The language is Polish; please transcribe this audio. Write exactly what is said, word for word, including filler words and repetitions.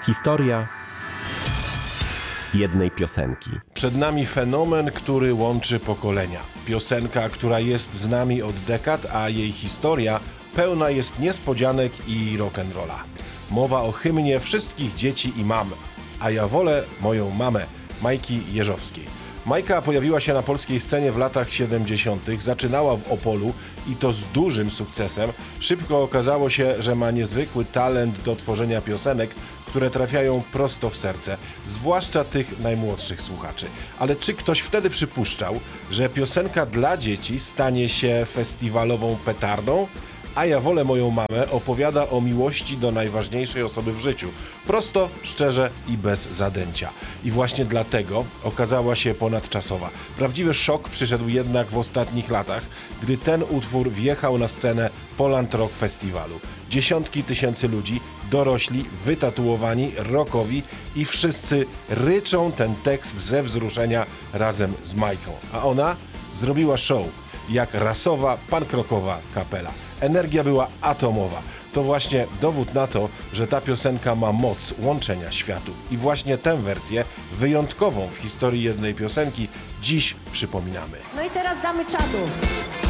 Historia jednej piosenki. Przed nami fenomen, który łączy pokolenia. Piosenka, która jest z nami od dekad, a jej historia pełna jest niespodzianek i rock'n'rolla. Mowa o hymnie wszystkich dzieci i mam, a ja wolę moją mamę, Majki Jeżowskiej. Majka pojawiła się na polskiej scenie w latach siedemdziesiątych, zaczynała w Opolu i to z dużym sukcesem. Szybko okazało się, że ma niezwykły talent do tworzenia piosenek, które trafiają prosto w serce, zwłaszcza tych najmłodszych słuchaczy. Ale czy ktoś wtedy przypuszczał, że piosenka dla dzieci stanie się festiwalową petardą? A ja wolę moją mamę opowiada o miłości do najważniejszej osoby w życiu. Prosto, szczerze i bez zadęcia. I właśnie dlatego okazała się ponadczasowa. Prawdziwy szok przyszedł jednak w ostatnich latach, gdy ten utwór wjechał na scenę Poland Rock Festiwalu. Dziesiątki tysięcy ludzi, dorośli, wytatuowani, rockowi i wszyscy ryczą ten tekst ze wzruszenia razem z Majką. A ona zrobiła show jak rasowa, punk-rockowa kapela. Energia była atomowa. To właśnie dowód na to, że ta piosenka ma moc łączenia światów. I właśnie tę wersję, wyjątkową w historii jednej piosenki, dziś przypominamy. No i teraz damy czadu.